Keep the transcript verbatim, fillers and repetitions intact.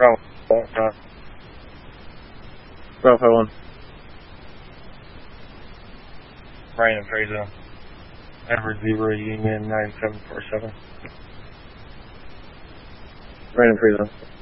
Bravo. Uh, Bravo one. Ryan Fraser. Edward Zebra Union nine seven four seven. Ryan Fraser.